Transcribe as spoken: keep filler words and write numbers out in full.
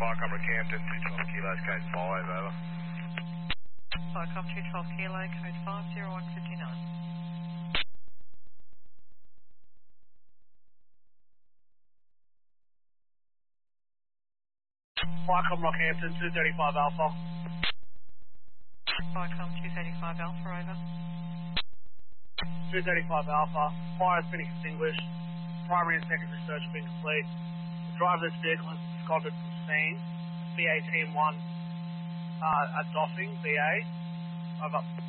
Vicom Rockhampton, two twelve kilos, code five, over. Vicom two twelve kilo, code five zero one five nine. Vicom Rockhampton, two thirty-five Alpha. Vicom two thirty-five Alpha, over. two thirty-five Alpha, fire has been extinguished, primary and secondary search have been complete. The driver of this vehicle has absconded from scene. B A team one uh, at Doffing, B A. Over.